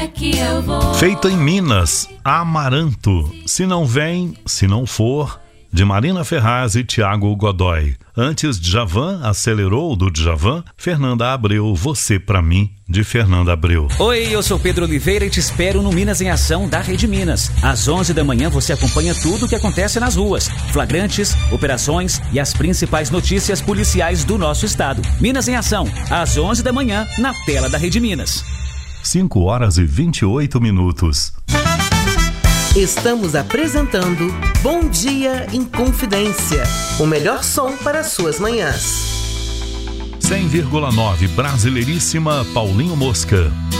que eu vou. Feita em Minas, Amaranto. Se não vem, se não for, de Marina Ferraz e Thiago Godoy. Antes, Djavan, Acelerou, do Djavan. Fernanda Abreu, Você Pra Mim, de Fernanda Abreu. Oi, eu sou Pedro Oliveira e te espero no Minas em Ação da Rede Minas. Às 11 da manhã você acompanha tudo o que acontece nas ruas, flagrantes, operações e as principais notícias policiais do nosso estado. Minas em Ação, às 11 da manhã, na tela da Rede Minas. 5h28. Estamos apresentando Bom Dia em Confidência, o melhor som para suas manhãs. 100,9 Brasileiríssima, Paulinho Mosca.